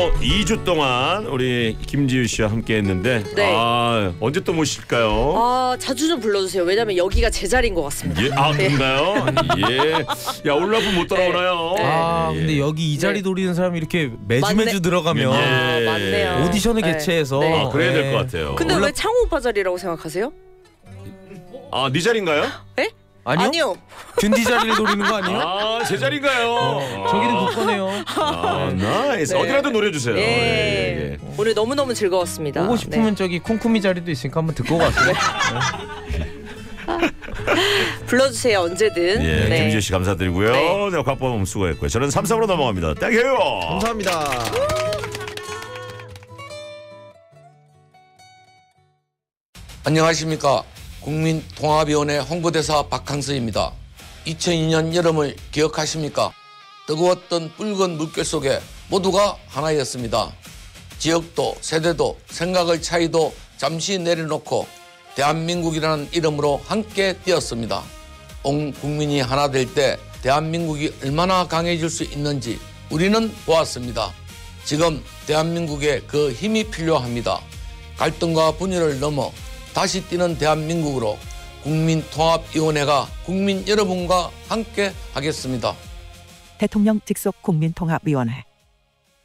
2주 동안 우리 김지우 씨와 함께했는데 네. 언제 또 모실까요? 자주 좀 불러주세요. 왜냐면 여기가 제 자리인 것 같습니다. 예, 그런가요? 예. 야, 올라프 못 따라오나요? 근데 여기 이 자리 노리는 사람이 이렇게 매주 들어가면 맞네요. 오디션을 네. 개최해서 네. 그래야 될 것 같아요. 근데 왜 창호 오빠 자리라고 생각하세요? 네 자리인가요? 네? 아니요. 균디 자리를 노리는 거 아니에요? 제 자리인가요? 저기는 그거네요. 나이스. 네. 어디라도 노려주세요. 예. 오늘 너무너무 즐거웠습니다. 오고 싶으면 저기 콩쿠미 자리도 있으니까 한번 듣고 가세요. 불러주세요. 언제든. 예, 김지우 씨 감사드리고요. 네. 네, 곽범 수고했고요. 저는 3, 4부로 넘어갑니다. 땡큐. 감사합니다. 안녕하십니까. 국민통합위원회 홍보대사 박항서입니다. 2002년 여름을 기억하십니까? 뜨거웠던 붉은 물결 속에 모두가 하나였습니다. 지역도 세대도 생각의 차이도 잠시 내려놓고 대한민국이라는 이름으로 함께 뛰었습니다. 온 국민이 하나 될 때 대한민국이 얼마나 강해질 수 있는지 우리는 보았습니다. 지금 대한민국에 그 힘이 필요합니다. 갈등과 분열을 넘어 다시 뛰는 대한민국으로 국민통합위원회가 국민 여러분과 함께 하겠습니다. 대통령 직속 국민통합위원회